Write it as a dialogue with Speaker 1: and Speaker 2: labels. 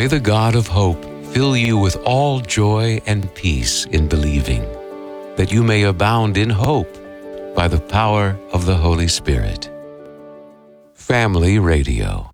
Speaker 1: May the God of hope fill you with all joy and peace in believing, that you may abound in hope by the power of the Holy Spirit. Family Radio.